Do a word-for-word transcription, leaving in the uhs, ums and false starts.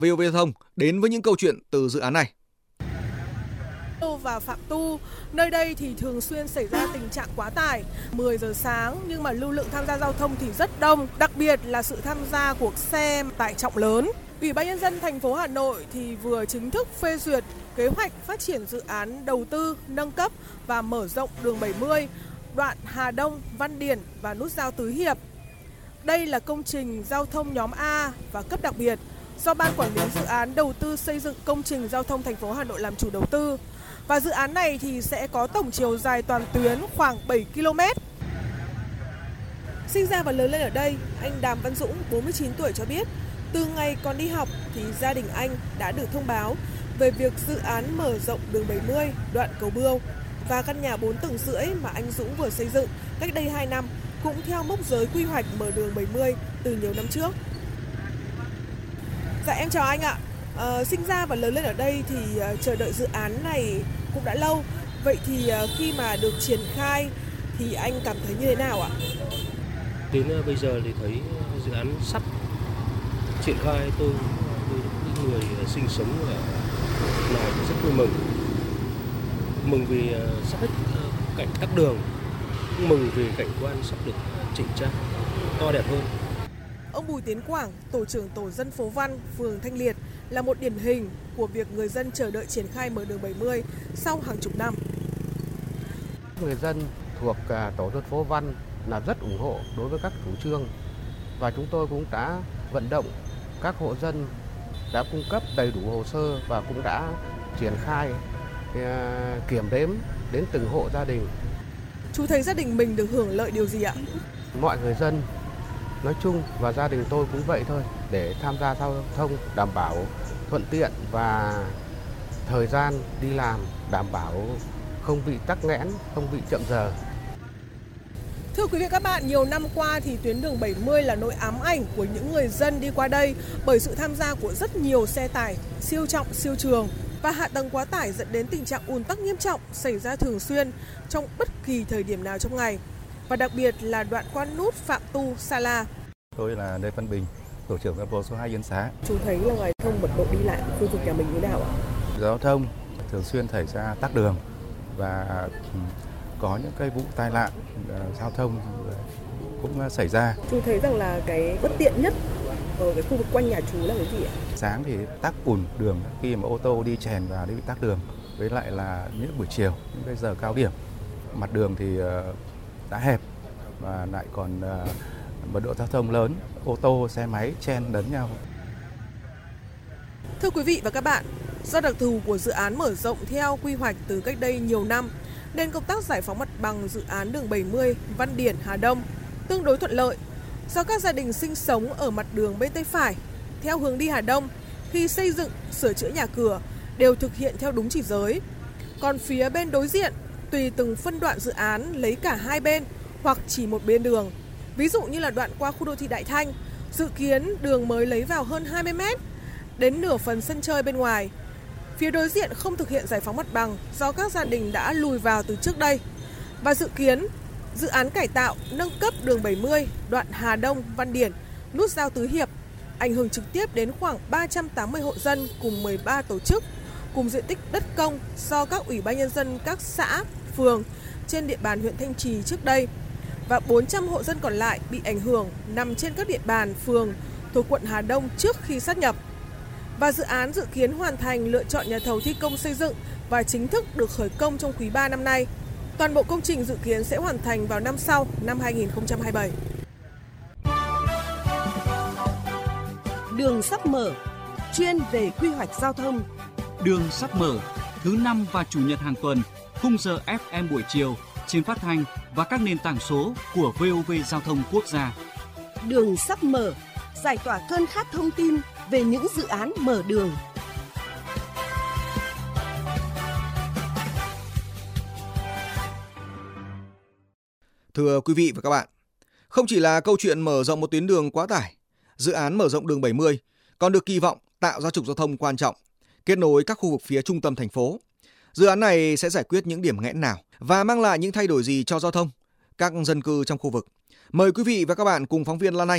vê o vê Giao thông đến với những câu chuyện từ dự án này. Và Phạm Tu, nơi đây thì thường xuyên xảy ra tình trạng quá tải. mười giờ sáng nhưng mà lưu lượng tham gia giao thông thì rất đông, đặc biệt là sự tham gia của xe tải trọng lớn. Ủy ban nhân dân thành phố Hà Nội thì vừa chính thức phê duyệt kế hoạch phát triển dự án đầu tư, nâng cấp và mở rộng đường bảy mươi, đoạn Hà Đông, Văn Điển và nút giao Tứ Hiệp. Đây là công trình giao thông nhóm A và cấp đặc biệt do Ban Quản lý Dự án Đầu tư xây dựng công trình giao thông thành phố Hà Nội làm chủ đầu tư. Và dự án này thì sẽ có tổng chiều dài toàn tuyến khoảng bảy ki lô mét. Sinh ra và lớn lên ở đây, anh Đàm Văn Dũng, bốn mươi chín tuổi cho biết, từ ngày còn đi học thì gia đình anh đã được thông báo về việc dự án mở rộng đường bảy mươi, đoạn Cầu Bươu và căn nhà bốn tầng rưỡi mà anh Dũng vừa xây dựng cách đây hai năm cũng theo mốc giới quy hoạch mở đường bảy mươi từ nhiều năm trước. Dạ em chào anh ạ. À, sinh ra và lớn lên ở đây thì uh, chờ đợi dự án này cũng đã lâu. Vậy thì uh, khi mà được triển khai thì anh cảm thấy như thế nào ạ? Đến uh, bây giờ thì thấy dự án sắp triển khai, tôi với những người uh, sinh sống ở này rất vui mừng. Mừng vì uh, sắp hết uh, cảnh tắc đường, mừng vì cảnh quan sắp được chỉnh trang, to đẹp hơn. Ông Bùi Tiến Quảng, tổ trưởng tổ dân phố Văn, phường Thanh Liệt là một điển hình của việc người dân chờ đợi triển khai mở đường bảy mươi sau hàng chục năm. Người dân thuộc tổ dân phố Văn là rất ủng hộ đối với các chủ trương và chúng tôi cũng đã vận động các hộ dân đã cung cấp đầy đủ hồ sơ và cũng đã triển khai kiểm đếm đến từng hộ gia đình. Chú thấy gia đình mình được hưởng lợi điều gì ạ? Mọi người dân nói chung và gia đình tôi cũng vậy thôi, để tham gia giao thông đảm bảo thuận tiện và thời gian đi làm đảm bảo không bị tắc nghẽn, không bị chậm giờ. Thưa quý vị các bạn, nhiều năm qua thì tuyến đường bảy mươi là nỗi ám ảnh của những người dân đi qua đây bởi sự tham gia của rất nhiều xe tải siêu trọng, siêu trường và hạ tầng quá tải dẫn đến tình trạng ùn tắc nghiêm trọng xảy ra thường xuyên trong bất kỳ thời điểm nào trong ngày. Và đặc biệt là đoạn qua nút Phạm Tu, Sa La. Tôi là Lê Văn Bình, tổ trưởng dân phố số hai Yên Xá. Chú thấy là ngoài thông mật độ đi lại của khu vực nhà mình như nào ạ? Giao thông thường xuyên xảy ra tắc đường và có những cái vụ tai nạn giao thông cũng xảy ra. Chú thấy rằng là cái bất tiện nhất ở cái khu vực quanh nhà chú là cái gì ạ? Sáng thì tắc ùn đường khi mà ô tô đi chèn vào đi bị tắc đường. Với lại là những buổi chiều, những cái giờ cao điểm, mặt đường thì đã hẹp và lại còn mật độ giao thông lớn, ô tô, xe máy chen lấn nhau. Thưa quý vị và các bạn, do đặc thù của dự án mở rộng theo quy hoạch từ cách đây nhiều năm, nên công tác giải phóng mặt bằng dự án đường bảy mươi Văn Điển Hà Đông tương đối thuận lợi. Do các gia đình sinh sống ở mặt đường bên tay phải, theo hướng đi Hà Đông, khi xây dựng, sửa chữa nhà cửa đều thực hiện theo đúng chỉ giới. Còn phía bên đối diện, tùy từng phân đoạn dự án lấy cả hai bên hoặc chỉ một bên đường. Ví dụ như là đoạn qua khu đô thị Đại Thanh, dự kiến đường mới lấy vào hơn hai mươi mét, đến nửa phần sân chơi bên ngoài. Phía đối diện không thực hiện giải phóng mặt bằng do các gia đình đã lùi vào từ trước đây. Và dự kiến, dự án cải tạo, nâng cấp đường bảy mươi, đoạn Hà Đông, Văn Điển, nút giao Tứ Hiệp, ảnh hưởng trực tiếp đến khoảng ba trăm tám mươi hộ dân cùng mười ba tổ chức, cùng diện tích đất công do các ủy ban nhân dân các xã, phường trên địa bàn huyện Thanh Trì trước đây. Và bốn trăm hộ dân còn lại bị ảnh hưởng nằm trên các địa bàn, phường thuộc quận Hà Đông trước khi sát nhập. Và dự án dự kiến hoàn thành lựa chọn nhà thầu thi công xây dựng và chính thức được khởi công trong quý ba năm nay. Toàn bộ công trình dự kiến sẽ hoàn thành vào năm sau, năm hai nghìn không trăm hai mươi bảy. Đường sắp mở, chuyên về quy hoạch giao thông. Đường sắp mở, thứ năm và chủ nhật hàng tuần, khung giờ ép em buổi chiều trên phát thanh và các nền tảng số của vê o vê Giao thông Quốc gia. Đường sắp mở, giải tỏa cơn khát thông tin về những dự án mở đường. Thưa quý vị và các bạn, không chỉ là câu chuyện mở rộng một tuyến đường quá tải, dự án mở rộng đường bảy mươi còn được kỳ vọng tạo ra trục giao thông quan trọng, kết nối các khu vực phía trung tâm thành phố. Dự án này sẽ giải quyết những điểm nghẽn nào và mang lại những thay đổi gì cho giao thông, các dân cư trong khu vực? Mời quý vị và các bạn cùng phóng viên Lan Anh